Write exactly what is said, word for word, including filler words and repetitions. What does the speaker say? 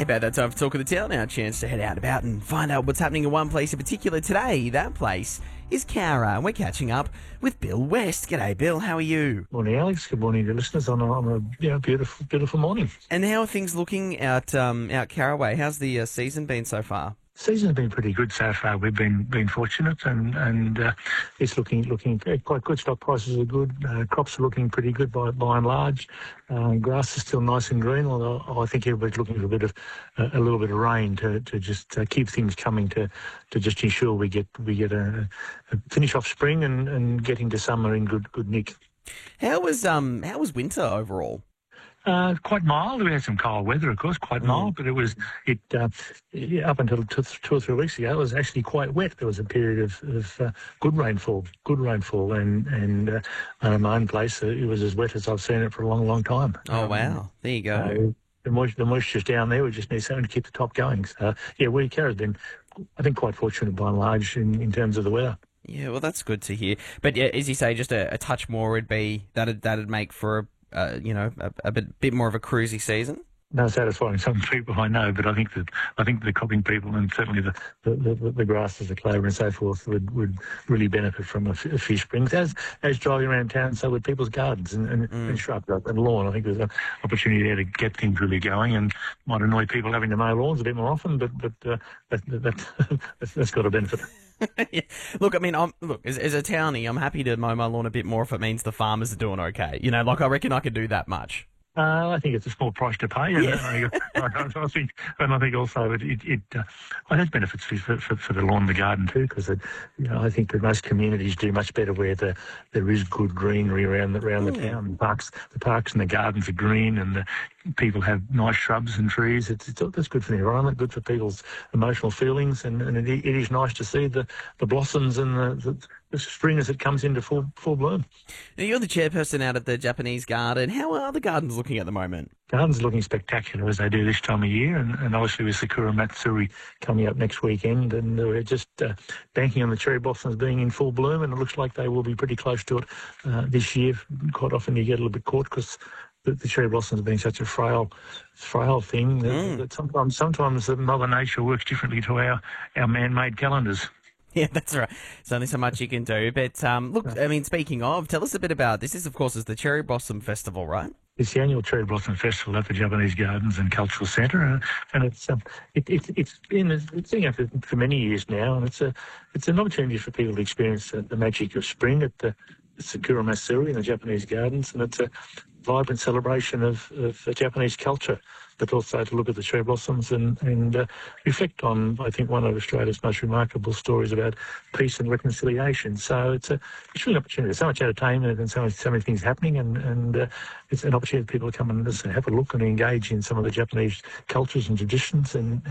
about that time for Talk of the Town now. A chance to head out about and find out what's happening in one place in particular today. That place is Cowra, and we're catching up with Bill West. G'day, Bill. How are you? Morning, Alex. Good morning to listeners on a, on a you know, beautiful, beautiful morning. And how are things looking out um, out Cowra way? How's the uh, season been so far? Season's been pretty good so far. We've been been fortunate, and and uh, it's looking looking quite good. Stock prices are good. Uh, crops are looking pretty good by by and large. Uh, grass is still nice and green. Although I think everybody's looking for a bit of uh, a little bit of rain to to just uh, keep things coming to to just ensure we get we get a, a finish off spring and, and get into summer in good good nick. How was um how was winter overall? Uh, quite mild. We had some cold weather, of course, quite mild, mm. but it was, it uh, up until two, two or three weeks ago, it was actually quite wet. There was a period of, of uh, good rainfall, good rainfall, and, and uh, in my own place, uh, it was as wet as I've seen it for a long, long time. Oh, um, wow. There you go. Uh, the, moisture, the moisture's down there. We just need something to keep the top going. So, yeah, we Cowra's been, I think, quite fortunate by and large in, in terms of the weather. Yeah, well, that's good to hear. But yeah, as you say, just a, a touch more would be, that'd, that'd make for a Uh, you know, a, a bit bit more of a cruisy season? No, satisfying some people I know, but I think that I think the cropping people and certainly the the, the, the grasses, the clover and so forth would, would really benefit from a, f- a few springs. As as driving around town, so would people's gardens and, and, mm. and shrubs and lawn. I think there's an opportunity there to get things really going, and might annoy people having to mow lawns a bit more often, but but uh, that, that, that's, that's got a benefit. Yeah. Look, I mean, I'm look as, as a townie, I'm happy to mow my lawn a bit more if it means the farmers are doing okay. You know, like I reckon I could do that much. Uh, I think it's a small price to pay, and yeah. I, I, I think, and I think also it it, it, uh, it has benefits for, for, for the lawn and the garden too, because you know I think that most communities do much better where the, there is good greenery around the around mm. the town. The parks, the parks and the gardens are green, and the people have nice shrubs and trees. It's it's that's good for the environment, good for people's emotional feelings, and, and it, it is nice to see the, the blossoms and the, the, the spring as it comes into full full bloom. Now, you're the chairperson out at the Japanese garden. How are the gardens looking at the moment? Gardens are looking spectacular as they do this time of year, and, and obviously with Sakura Matsuri coming up next weekend, and we're just uh, banking on the cherry blossoms being in full bloom, and it looks like they will be pretty close to it uh, this year. Quite often you get a little bit caught because the, the cherry blossoms being such a frail, frail thing that, mm. that sometimes sometimes Mother Nature works differently to our, our man-made calendars. Yeah, that's right. There's only so much you can do. But um, look, I mean, speaking of, tell us a bit about this. Is, of course, is the Cherry Blossom Festival, right? It's the annual Cherry Blossom Festival at the Japanese Gardens and Cultural Centre, uh, and it's um, it, it, it's been it's been going for, for many years now, and it's a it's an opportunity for people to experience uh, the magic of spring at the Sakura Matsuri in the Japanese Gardens, and it's a vibrant celebration of, of Japanese culture, but also to look at the cherry blossoms and, and uh, reflect on, I think, one of Australia's most remarkable stories about peace and reconciliation. So it's a it's really an opportunity. There's so much entertainment and so, much, so many things happening, and, and uh, it's an opportunity for people to come and listen, have a look and engage in some of the Japanese cultures and traditions, and